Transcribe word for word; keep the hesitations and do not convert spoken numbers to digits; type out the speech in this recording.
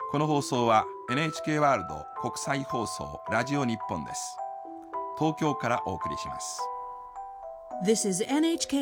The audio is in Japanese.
この放送は エヌエイチケー ワールド国際放送ラジオ日本です。東京からお送りします。 This is エヌエイチケー